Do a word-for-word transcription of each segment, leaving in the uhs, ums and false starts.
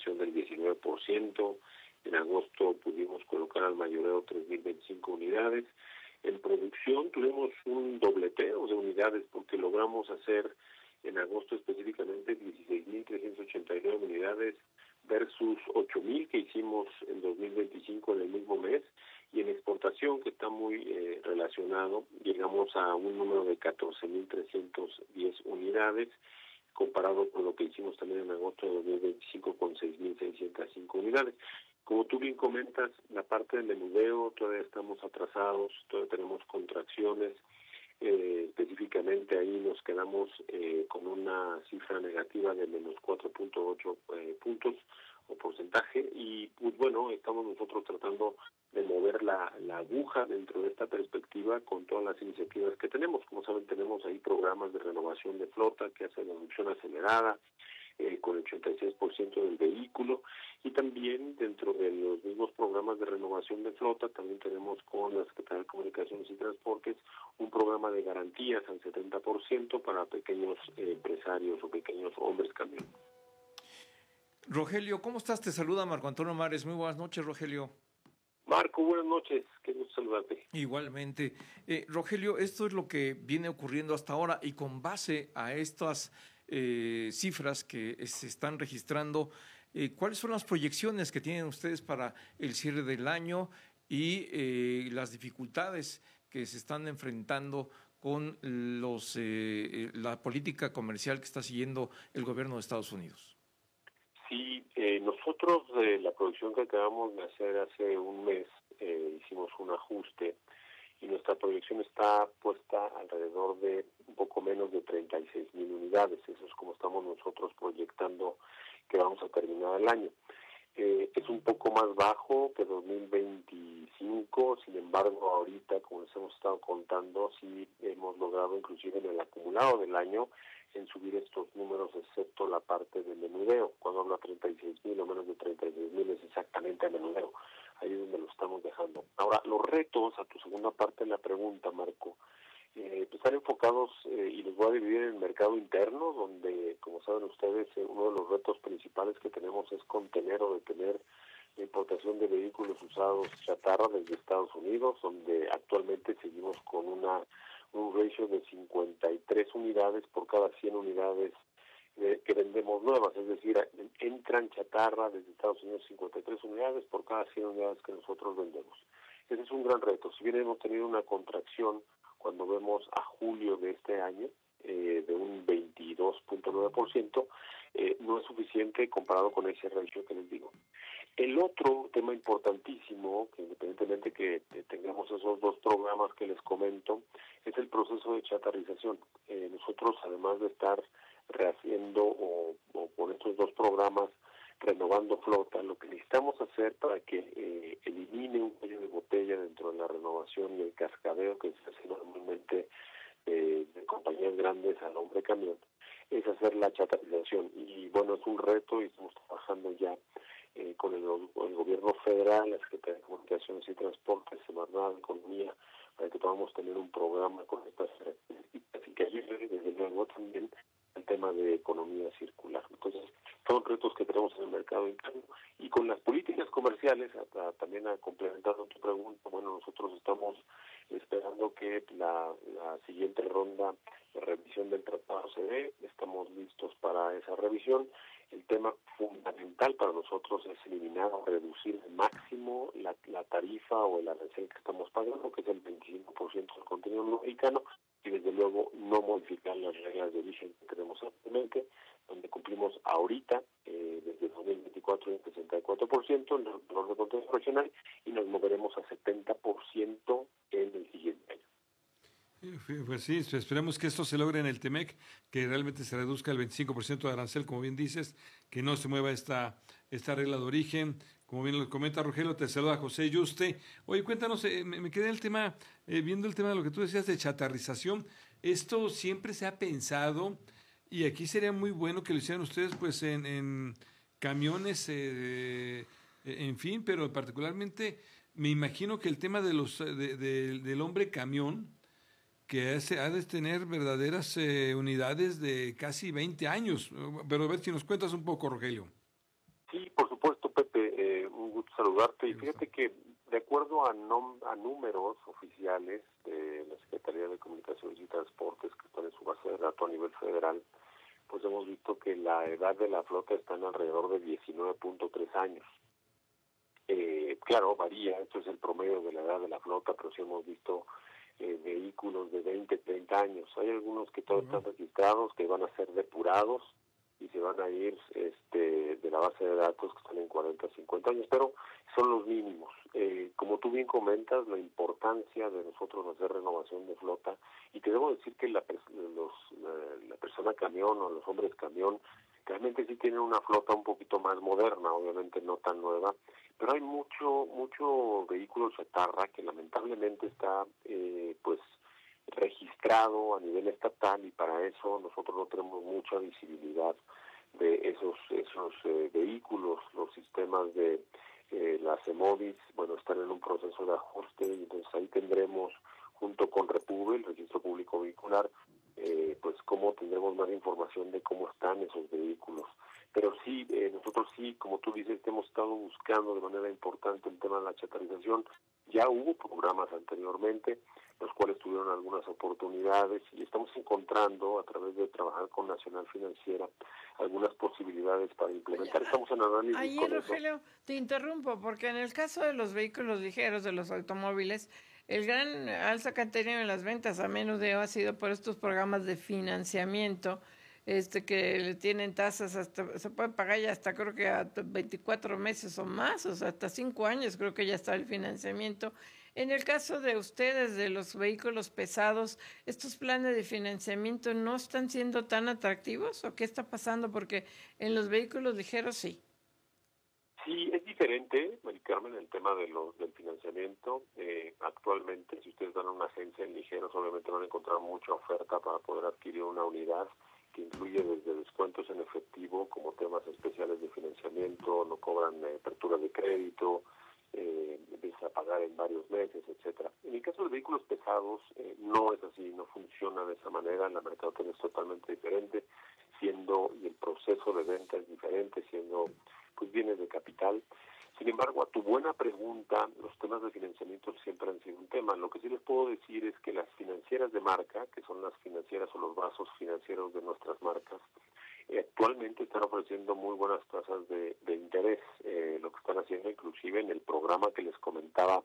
inflación del diecinueve por ciento. En agosto pudimos colocar al mayoreo tres mil veinticinco unidades. En producción tuvimos un dobleteo de unidades porque logramos hacer en agosto específicamente dieciséis mil trescientas ochenta y nueve unidades versus ocho mil que hicimos en dos mil veinticinco en el mismo mes, y en exportación, que está muy eh, relacionado, llegamos a un número de catorce mil trescientas diez unidades, comparado con lo que hicimos también en agosto de dos mil veinticinco con seis mil seiscientas cinco unidades. Como tú bien comentas, la parte del menudeo todavía estamos atrasados, todavía tenemos contracciones. Eh, específicamente ahí nos quedamos eh, con una cifra negativa de menos cuatro punto ocho eh, puntos o porcentaje, y pues bueno, estamos nosotros tratando de mover la, la aguja dentro de esta perspectiva con todas las iniciativas que tenemos. Como saben, tenemos ahí programas de renovación de flota que hacen la reducción acelerada, Eh, con el ochenta y seis por ciento del vehículo, y también dentro de los mismos programas de renovación de flota también tenemos con la Secretaría de Comunicaciones y Transportes un programa de garantías al setenta por ciento para pequeños eh, empresarios o pequeños hombres camión. Rogelio, ¿cómo estás? Te saluda Marco Antonio Mares. Muy buenas noches, Rogelio. Marco, buenas noches, qué gusto saludarte. Igualmente. Eh, Rogelio, esto es lo que viene ocurriendo hasta ahora, y con base a estas eh, cifras que se están registrando, eh, ¿cuáles son las proyecciones que tienen ustedes para el cierre del año y eh, las dificultades que se están enfrentando con los eh, la política comercial que está siguiendo el gobierno de Estados Unidos? Sí, eh, nosotros de la producción que acabamos de hacer hace un mes eh, hicimos un ajuste y nuestra proyección está puesta alrededor de un poco menos de treinta y seis mil unidades. Eso es como estamos nosotros proyectando que vamos a terminar el año. Eh, es un poco más bajo que dos mil veinticinco, sin embargo ahorita, como les hemos estado contando, sí hemos logrado inclusive en el acumulado del año en subir estos números, excepto la parte del menudeo. Cuando habla treinta y seis mil o menos de treinta y seis mil es exactamente el menudeo, ahí es donde lo estamos dejando. Ahora, los retos, a tu segunda parte de la pregunta, Marco, eh, pues están enfocados eh, y los voy a dividir en el mercado interno, donde, como saben ustedes, eh, uno de los retos principales que tenemos es contener o detener la importación de vehículos usados chatarra desde Estados Unidos, donde actualmente seguimos con una un ratio de cincuenta y tres unidades por cada cien unidades eh, que vendemos nuevas, es decir, entran chatarra desde Estados Unidos cincuenta y tres unidades por cada cien unidades que nosotros vendemos. Ese es un gran reto. Si bien hemos tenido una contracción cuando vemos a julio de este año eh, de un veintidós punto nueve por ciento, eh, no es suficiente comparado con ese ratio que les digo. El otro tema importantísimo, que independientemente que tengamos esos dos programas que les comento, es el proceso de chatarrización. Eh, nosotros, además de estar rehaciendo o, o con estos dos programas renovando flota, lo que necesitamos hacer para que eh, elimine un cuello de botella dentro de la renovación y el cascadeo que se hace normalmente eh, de compañías grandes al hombre camión, es hacer la chatarrización. Y bueno, es un reto y estamos trabajando ya Eh, con el, el gobierno federal, la Secretaría de Comunicaciones y Transportes, Semarnat de Economía, para que podamos tener un programa con estas características y que ayude desde luego también al tema de economía circular. Entonces, son retos que tenemos en el mercado interno, y con las políticas comerciales, hasta, también a complementando tu pregunta, bueno, nosotros estamos esperando que la, la siguiente ronda de revisión del tratado se dé, estamos listos para esa revisión. El tema fundamental para nosotros es eliminar o reducir al máximo la, la tarifa o el arancel que estamos pagando, que es el veinticinco por ciento del contenido mexicano, y desde luego no modificar las reglas de origen que tenemos actualmente, donde cumplimos ahorita, eh, desde dos mil veinticuatro, el sesenta y cuatro por ciento en el valor de contenido regional, y nos moveremos a setenta por ciento en el siguiente año. Pues sí, esperemos que esto se logre en el Temec, que realmente se reduzca el veinticinco por ciento de arancel, como bien dices, que no se mueva esta, esta regla de origen. Como bien lo comenta Rogelio, te saluda José Yuste. Oye, cuéntanos, eh, me, me quedé en el tema, eh, viendo el tema de lo que tú decías de chatarrización. Esto siempre se ha pensado, y aquí sería muy bueno que lo hicieran ustedes pues en, en camiones, eh, en fin, pero particularmente me imagino que el tema de los de, de, del hombre camión, que hace, ha de tener verdaderas eh, unidades de casi veinte años. Pero a ver si nos cuentas un poco, Rogelio. Sí, por eh, un gusto saludarte. Y fíjate que de acuerdo a, nom a números oficiales de la Secretaría de Comunicaciones y Transportes, que están en su base de datos a nivel federal, pues hemos visto que la edad de la flota está en alrededor de diecinueve punto tres años. Eh, claro, varía, esto es el promedio de la edad de la flota, pero sí hemos visto eh, vehículos de veinte, treinta años. Hay algunos que todavía uh-huh. están registrados, que van a ser depurados y se van a ir este, de la base de datos que están en cuarenta, cincuenta años, pero son los mínimos. Eh, como tú bien comentas, la importancia de nosotros hacer renovación de flota, y te debo decir que la, los, la, la persona camión o los hombres camión realmente sí tienen una flota un poquito más moderna, obviamente no tan nueva, pero hay mucho mucho vehículo chatarra que lamentablemente está eh, pues registrado a nivel estatal, y para eso nosotros no tenemos mucha visibilidad de esos esos eh, vehículos. Los sistemas de eh, las EMOVIS, bueno, están en un proceso de ajuste, y entonces ahí tendremos, junto con Repube, el Registro Público Vehicular, eh, pues cómo tendremos más información de cómo están esos vehículos. Pero sí, eh, nosotros sí, como tú dices, hemos estado buscando de manera importante el tema de la chatarización. Ya hubo programas anteriormente, los cuales tuvieron algunas oportunidades, y estamos encontrando, a través de trabajar con Nacional Financiera, algunas posibilidades para implementar. Estamos en análisis. Ahí, con Rogelio, eso. Te interrumpo, porque en el caso de los vehículos ligeros, de los automóviles, el gran alza que han tenido en las ventas a menudeo ha sido por estos programas de financiamiento, este que le tienen tasas hasta, se puede pagar ya hasta creo que a veinticuatro meses o más, o sea, hasta cinco años creo que ya está el financiamiento. En el caso de ustedes, de los vehículos pesados, ¿estos planes de financiamiento no están siendo tan atractivos o qué está pasando? Porque en los vehículos ligeros sí. Sí, es diferente, Mari Carmen, el tema de los del financiamiento. Eh, actualmente, si ustedes van a una agencia en ligeros, obviamente van a encontrar mucha oferta para poder adquirir una unidad, que incluye desde descuentos en efectivo, como temas especiales de financiamiento, no cobran eh, apertura de crédito, eh, empieza a pagar en varios meses, etcétera. En el caso de vehículos pesados, eh, no es así, no funciona de esa manera. La mercadotecnia es totalmente diferente, siendo, y el proceso de venta es diferente, siendo pues bienes de capital. Sin embargo, a tu buena pregunta, los temas de financiamiento siempre han sido un tema. Lo que sí les puedo decir es que las financieras de marca, que son las financieras o los brazos financieros de nuestras marcas, eh, actualmente están ofreciendo muy buenas tasas de, de interés. Eh, lo que están haciendo inclusive en el programa que les comentaba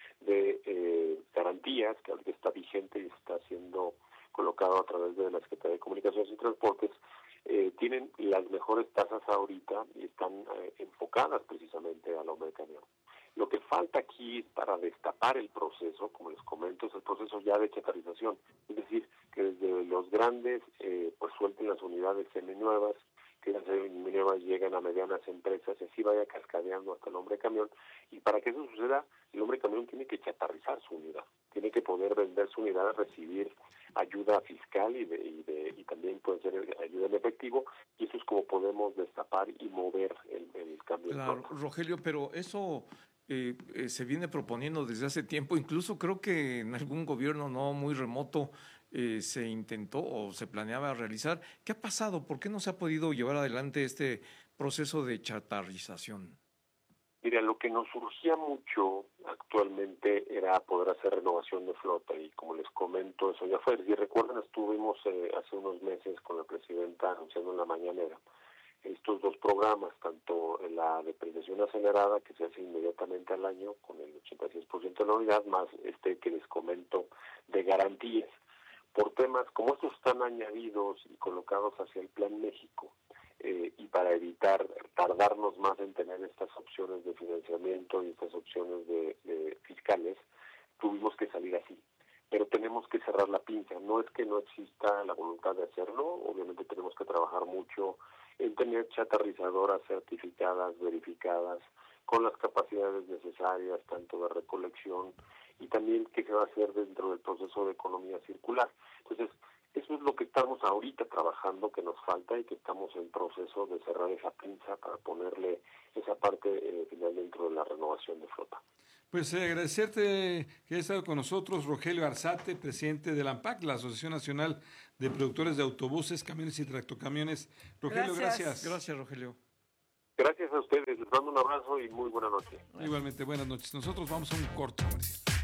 de eh, garantías, que ahorita está vigente y está siendo colocado a través de la Secretaría de Comunicaciones y Transportes, Eh, tienen las mejores tasas ahorita y están eh, enfocadas precisamente al hombre camión. Lo que falta aquí para destapar el proceso, como les comento, es el proceso ya de chatarización, es decir, que desde los grandes eh, pues suelten las unidades seminuevas, que las seminuevas lleguen a medianas empresas, y así vaya cascadeando hasta el hombre camión. Y para que eso suceda, el hombre camión tiene que chatarrizar su unidad, tiene que poder vender su unidad, recibir ayuda fiscal y, de, y, de, y también puede ser ayuda en efectivo, y eso es como podemos destapar y mover el, el cambio. Claro, Rogelio, pero eso eh, eh, se viene proponiendo desde hace tiempo, incluso creo que en algún gobierno no muy remoto eh, se intentó o se planeaba realizar. ¿Qué ha pasado? ¿Por qué no se ha podido llevar adelante este proceso de chatarrización? Mira, lo que nos surgía mucho actualmente era poder hacer renovación de flota, y como les comento, eso ya fue. Si recuerdan, estuvimos eh, hace unos meses con la presidenta anunciando en la mañanera estos dos programas, tanto la depreciación acelerada, que se hace inmediatamente al año con el ochenta y seis por ciento de la unidad, más este que les comento de garantías. Por temas como estos están añadidos y colocados hacia el Plan México, Eh, y para evitar tardarnos más en tener estas opciones de financiamiento y estas opciones de, de fiscales, tuvimos que salir así. Pero tenemos que cerrar la pinza. No es que no exista la voluntad de hacerlo, obviamente tenemos que trabajar mucho en tener chatarrizadoras certificadas, verificadas, con las capacidades necesarias, tanto de recolección, y también qué se va a hacer dentro del proceso de economía circular. Entonces, eso es lo que estamos ahorita trabajando, que nos falta, y que estamos en proceso de cerrar esa pinza para ponerle esa parte eh, final dentro de la renovación de flota. Pues eh, agradecerte que hayas estado con nosotros, Rogelio Arzate, presidente de la ANPAC, la Asociación Nacional de Productores de Autobuses, Camiones y Tractocamiones. Rogelio, gracias. Gracias, gracias Rogelio. Gracias a ustedes, les mando un abrazo y muy buena noche. Igualmente, buenas noches. Nosotros vamos a un corto comercial.